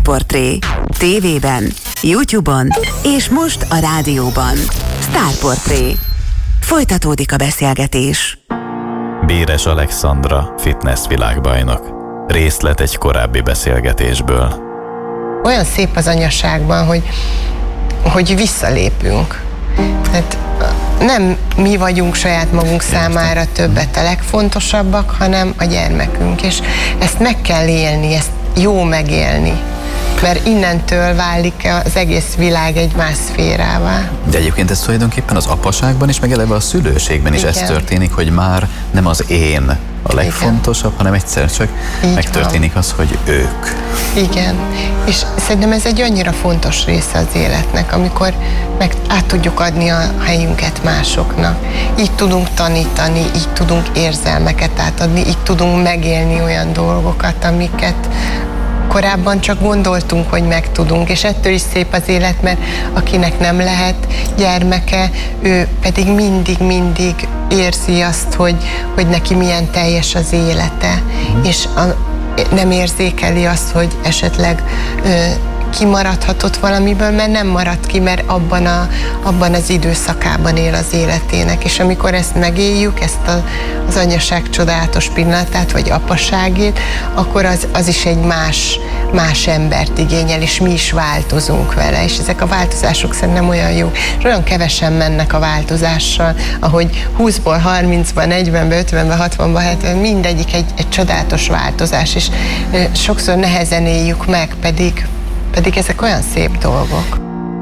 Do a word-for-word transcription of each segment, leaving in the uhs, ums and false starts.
Sztárportré. Tévében, YouTube-on és most a rádióban. Sztárportré. Folytatódik a beszélgetés. Béres Alexandra, fitness világbajnok. Részlet egy korábbi beszélgetésből. Olyan szép az anyaságban, hogy, hogy visszalépünk. Tehát nem mi vagyunk saját magunk számára többet a legfontosabbak, hanem a gyermekünk. És ezt meg kell élni, ezt jó megélni. Mert innentől válik az egész világ egy más szférává. De egyébként ez tulajdonképpen az apaságban is, meg eleve a szülőségben is. Igen. Ez történik, hogy már nem az én a legfontosabb, igen, hanem egyszer csak így megtörténik van az, hogy ők. Igen, és szerintem ez egy annyira fontos része az életnek, amikor meg át tudjuk adni a helyünket másoknak. Így tudunk tanítani, így tudunk érzelmeket átadni, így tudunk megélni olyan dolgokat, amiket korábban csak gondoltunk, hogy megtudunk, és ettől is szép az élet, mert akinek nem lehet gyermeke, ő pedig mindig-mindig érzi azt, hogy, hogy neki milyen teljes az élete, mm. és a, nem érzékeli azt, hogy esetleg ö, kimaradhatott valamiből, mert nem maradt ki, mert abban, a, abban az időszakában él az életének. És amikor ezt megéljük, ezt a, az anyaság csodálatos pillanatát, vagy apaságét, akkor az, az is egy más, más embert igényel, és mi is változunk vele. És ezek a változások szerintem olyan jó. És olyan kevesen mennek a változással, ahogy húszból harmincba, negyvenbe, ötvenbe, hatvanba, hetvenbe, mindegyik egy, egy csodálatos változás, és sokszor nehezen éljük meg, pedig Pedig ezek olyan szép dolgok.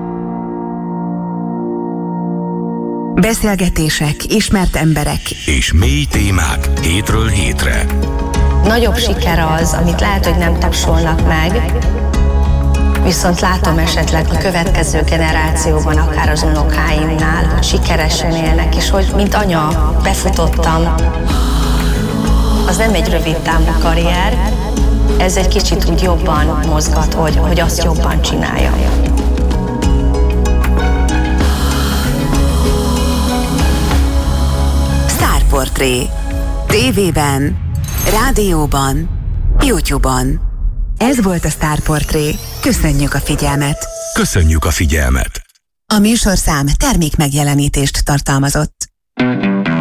Beszélgetések, ismert emberek és mély témák hétről hétre. Nagyobb siker az, amit lehet, hogy nem tapsolnak meg, viszont látom esetleg a következő generációban, akár az unokáimnál, hogy sikeresen élnek, és hogy mint anya befutottam. Az nem egy rövid távú karrier, ez egy kicsit úgy jobban mozgat, hogy, hogy azt jobban csinálja. Sztárportré. Tévében, rádióban, YouTube-on. Ez volt a Sztárportré. Köszönjük a figyelmet! Köszönjük a figyelmet! A műsorszám termékmegjelenítést tartalmazott.